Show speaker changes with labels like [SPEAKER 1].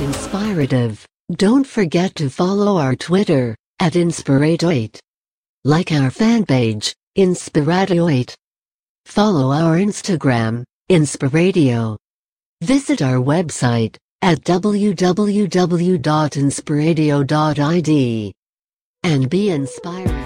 [SPEAKER 1] Inspirative. Don't forget to follow our Twitter, @Inspirato8. Like our fan page, Inspirato8. Follow our Instagram, Inspiradio. Visit our website, at www.inspiradio.id. And be inspired.